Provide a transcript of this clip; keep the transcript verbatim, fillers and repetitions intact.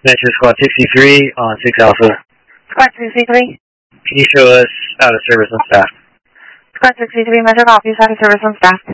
Metro Squad sixty-three on six Alpha. Squad sixty-three. Can you show us out of service on staff? Squad sixty-three, Metro copies, out of service on staff.